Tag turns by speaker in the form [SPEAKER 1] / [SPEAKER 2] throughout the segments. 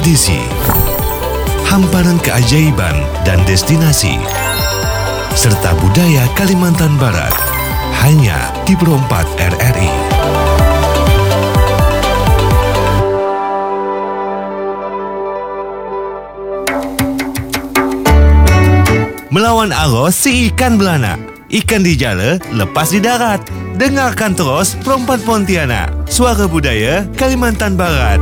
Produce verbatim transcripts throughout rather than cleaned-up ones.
[SPEAKER 1] tradisi, hamparan keajaiban dan destinasi, serta budaya Kalimantan Barat, hanya di Perompak R R I. Melawan arus si ikan belanak, ikan di jala lepas di darat. Dengarkan terus Perompak Pontianak, suara budaya Kalimantan Barat.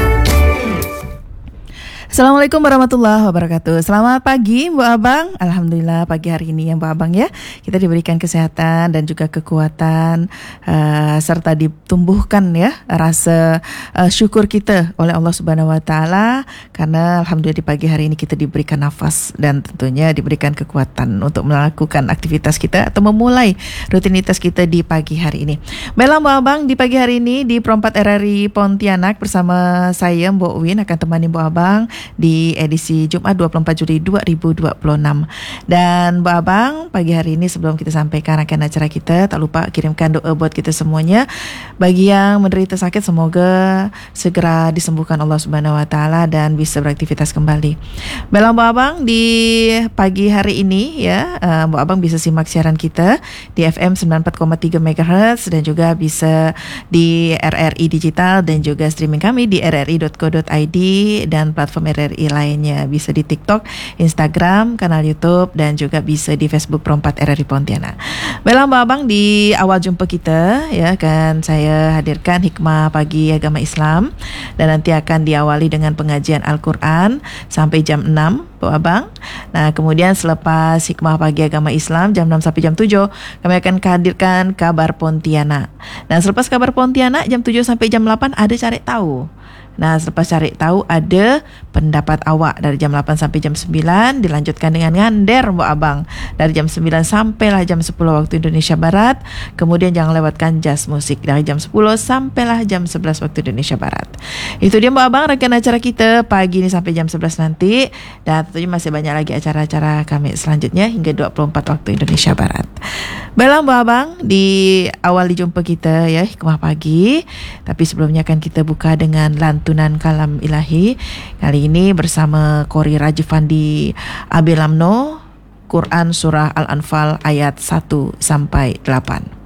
[SPEAKER 2] Assalamualaikum warahmatullahi wabarakatuh. Selamat pagi Bu Abang. Alhamdulillah pagi hari ini ya Bu Abang ya, kita diberikan kesehatan dan juga kekuatan uh, serta ditumbuhkan ya rasa uh, syukur kita oleh Allah Subhanahu Wa Taala, karena alhamdulillah di pagi hari ini kita diberikan nafas dan tentunya diberikan kekuatan untuk melakukan aktivitas kita atau memulai rutinitas kita di pagi hari ini. Baiklah Bu Abang, di pagi hari ini di Perompak R R I Pontianak bersama saya Mbok Win akan temani Bu Abang di edisi Jumat dua puluh empat Juli dua ribu dua puluh enam. Dan Bu Abang, pagi hari ini sebelum kita sampaikan rangkaian acara kita, tak lupa kirimkan doa buat kita semuanya. Bagi yang menderita sakit, semoga segera disembuhkan Allah Subhanahu Wa Taala dan bisa beraktivitas kembali. Baiklah Bu Abang, di pagi hari ini ya, uh, Bu Abang bisa simak siaran kita di F M sembilan puluh empat koma tiga megahertz dan juga bisa di R R I Digital dan juga streaming kami di r r i dot co dot i d dan platform R R I lainnya, bisa di TikTok, Instagram, kanal YouTube dan juga bisa di Facebook Perompak R R I Pontianak. Baiklah Mbak Abang, di awal jumpa kita ya kan saya hadirkan hikmah pagi agama Islam dan nanti akan diawali dengan pengajian Al-Quran sampai jam enam Bu Abang. Nah, kemudian selepas hikmah pagi agama Islam jam enam sampai jam tujuh kami akan hadirkan kabar Pontianak. Nah, selepas kabar Pontianak jam tujuh sampai jam delapan ada cari tahu. Nah, selepas cari tahu ada pendapat awak dari jam delapan sampai jam sembilan, dilanjutkan dengan ngander Bu Abang dari jam sembilan sampailah jam sepuluh waktu Indonesia Barat. Kemudian jangan lewatkan jazz musik dari jam sepuluh sampailah jam sebelas waktu Indonesia Barat. Itu dia Bu Abang rangkaian acara kita pagi ini sampai jam sebelas nanti, dan tentunya masih banyak lagi acara-acara kami selanjutnya hingga dua puluh empat waktu Indonesia Barat. Baiklah Bu Abang, di awal jumpa kita ya hikmah pagi, tapi sebelumnya akan kita buka dengan lantunan kalam ilahi. Kali ini bersama Kori Rajifandi Abelamno, Quran Surah Al-Anfal ayat satu sampai delapan.